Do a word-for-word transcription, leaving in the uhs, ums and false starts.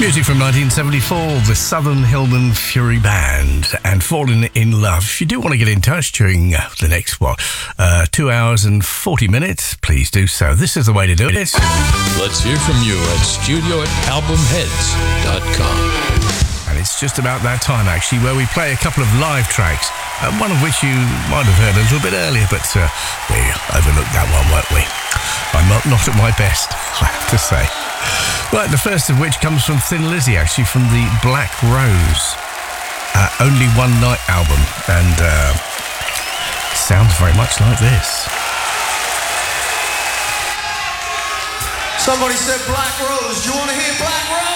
Music from nineteen seventy-four, the Southern Hillman Fury Band, and Falling in Love. If you do want to get in touch during uh, the next, what, uh, two hours and forty minutes, please do so. This is the way to do it. Let's hear from you at studio at album heads dot com. And it's just about that time, actually, where we play a couple of live tracks, uh, one of which you might have heard a little bit earlier, but uh, we overlooked that one, weren't we? I'm not, not at my best, I have to say. Right, the first of which comes from Thin Lizzy, actually, from the Black Rose uh, Only One Night album, and uh, sounds very much like this. Somebody said Black Rose. Do you want to hear Black Rose?